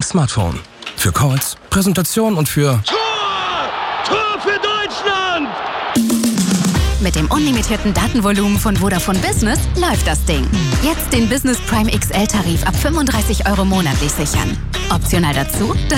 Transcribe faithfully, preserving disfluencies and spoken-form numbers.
Smartphone. Für Calls, Präsentation und für Tor! Tor für Deutschland! Mit dem unlimitierten Datenvolumen von Vodafone Business läuft das Ding. Jetzt den Business Prime X L-Tarif ab fünfunddreißig Euro monatlich sichern. Optional dazu